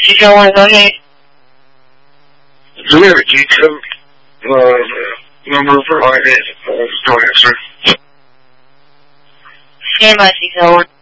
Detail 1, go ahead. Do we have a detail number provided? Don't answer. Stand by, Detail 1.